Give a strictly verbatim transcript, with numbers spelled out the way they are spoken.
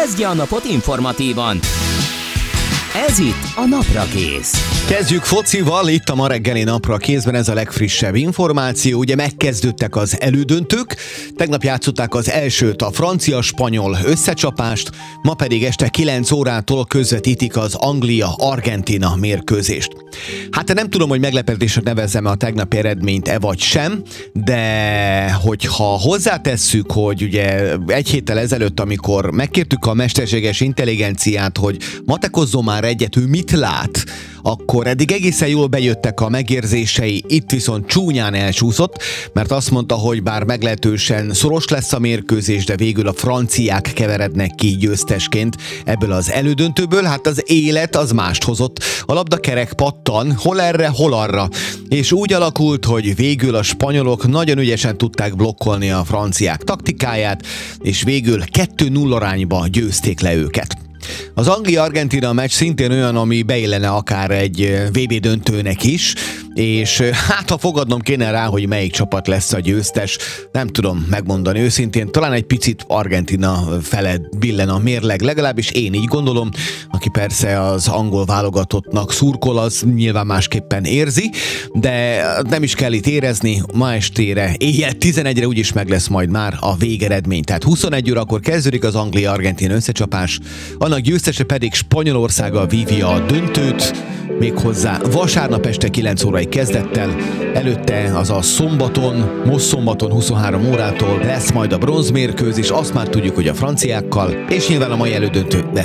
Kezdje a napot informatívan. Ez itt a Naprakész. Kezdjük focival, itt a ma reggeli Napra Készben, ez a legfrissebb információ. Ugye megkezdődtek az elődöntők, tegnap játszották az elsőt, a francia-spanyol összecsapást, ma pedig este kilenc órától közvetítik az Anglia-Argentína mérkőzést. Hát nem tudom, hogy meglepetésre nevezzem a tegnapi eredményt-e vagy sem, de hogyha hozzátesszük, hogy ugye egy héttel ezelőtt, amikor megkértük a mesterséges intelligenciát, hogy matekozzon már egyet, ő mit lát, akkor eddig egészen jól bejöttek a megérzései, itt viszont csúnyán elcsúszott, mert azt mondta, hogy bár meglehetősen szoros lesz a mérkőzés, de végül a franciák keverednek ki győztesként ebből az elődöntőből. Hát az élet az mást hozott. A labda kerek pattan, hol erre, hol arra. És úgy alakult, hogy végül a spanyolok nagyon ügyesen tudták blokkolni a franciák taktikáját, és végül kettő null arányba győzték le őket. Az Anglia-Argentína meccs szintén olyan, ami beillene akár egy vé bé döntőnek is, és hát ha fogadnom kéne rá, hogy melyik csapat lesz a győztes, nem tudom megmondani őszintén, talán egy picit Argentína fele billen a mérleg, legalábbis én így gondolom, aki persze az angol válogatottnak szurkol, az nyilván másképpen érzi, de nem is kell itt érezni, ma estére, éjjel tizenegyre úgyis meg lesz majd már a végeredmény, tehát huszonegy órakor kezdődik az Anglia-Argentína összecsapás, annak győztese pedig Spanyolországgal vívja a döntőt, méghozzá vasárnap este kilenc órai kezdettel, előtte az a szombaton, most szombaton huszonhárom órától lesz majd a bronzmérkőzés, azt már tudjuk, hogy a franciákkal, és nyilván a mai elődöntő